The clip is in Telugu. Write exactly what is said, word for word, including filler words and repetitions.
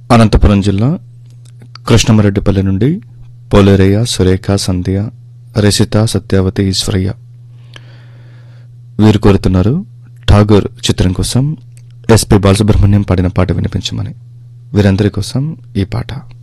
అనంతపురం జిల్లా కృష్ణమరెడ్డిపల్లి నుండి పోలేరయ్య, సురేఖ, సంధ్య, రసిత, సత్యావతి, ఈశ్వరయ్య వీరు కోరుతున్నారు ఠాగూర్ చిత్రం కోసం ఎస్పి బాలసుబ్రహ్మణ్యం పాడిన పాట వినిపించమని. వీరందరి కోసం ఈ పాట.